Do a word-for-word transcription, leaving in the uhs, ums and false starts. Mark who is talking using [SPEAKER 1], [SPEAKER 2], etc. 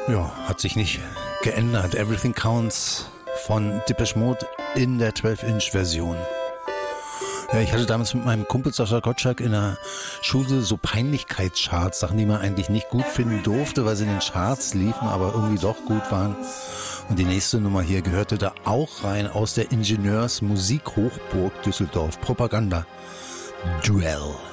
[SPEAKER 1] Ja, hat sich nicht geändert. Everything Counts von Depeche Mode in der zwölf Inch Version. Ja, ich hatte damals mit meinem Kumpel Sascha Gottschalk in der Schule so Peinlichkeitscharts, Sachen, die man eigentlich nicht gut finden durfte, weil sie in den Charts liefen, aber irgendwie doch gut waren. Und die nächste Nummer hier gehörte da auch rein aus der Ingenieurs Musikhochburg Düsseldorf. Propaganda. Duell.